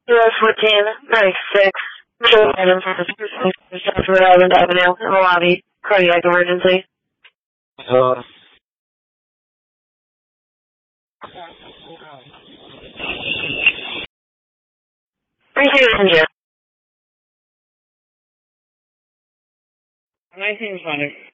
US 1496. Item for Rhode Island Avenue in the lobby. Cardiac emergency. Receive engine. 19 responding.